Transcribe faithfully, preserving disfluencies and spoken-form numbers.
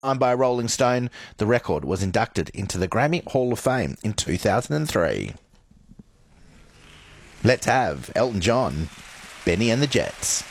Signed by Rolling Stone, the record was inducted into the Grammy Hall of Fame in two thousand three. Let's have Elton John, Benny and the Jets.